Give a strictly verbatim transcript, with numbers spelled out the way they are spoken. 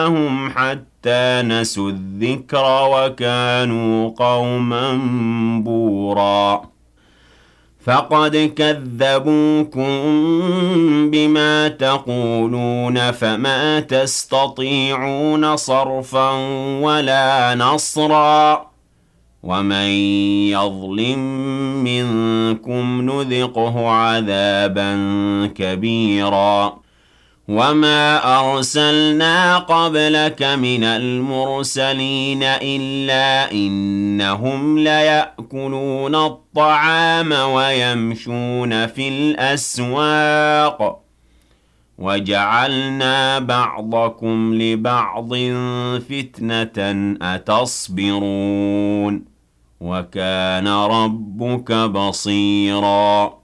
هم حتى نسوا الذكر وكانوا قوما بورا فقد كذبوكم بما تقولون فما تستطيعون صرفا ولا نصرا ومن يظلم منكم نذقه عذابا كبيرا وما أرسلنا قبلك من المرسلين إلا إنهم ليأكلون الطعام ويمشون في الأسواق وجعلنا بعضكم لبعض فتنة أتصبرون وكان ربك بصيراً